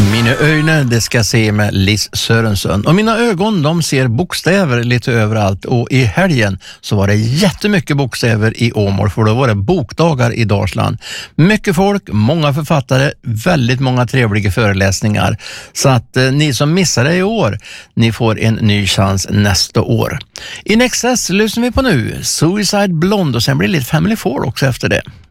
Mina ögon, det ska se med Liz Sörensen. Och mina ögon, de ser bokstäver lite överallt. Och i helgen så var det jättemycket bokstäver i Åmål, för då var det bokdagar i Dalsland. Mycket folk, många författare, väldigt många trevliga föreläsningar. Så att ni som missar det i år, ni får en ny chans nästa år. In Excess lyssnar vi på nu. Suicide Blonde, och sen blir det lite Family Four också efter det.